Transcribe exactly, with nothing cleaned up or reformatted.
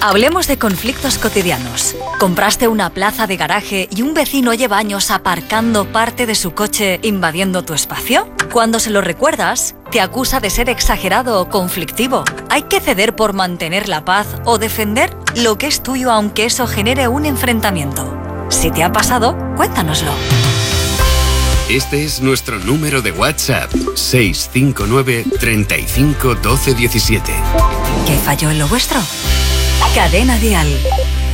Hablemos de conflictos cotidianos. ¿Compraste una plaza de garaje y un vecino lleva años aparcando parte de su coche invadiendo tu espacio? Cuando se lo recuerdas, te acusa de ser exagerado o conflictivo. ¿Hay que ceder por mantener la paz o defender lo que es tuyo aunque eso genere un enfrentamiento? Si te ha pasado, cuéntanoslo. Este es nuestro número de WhatsApp, seis cinco nueve, treinta y cinco, doce, diecisiete. ¿Qué falló en lo vuestro? Cadena Dial.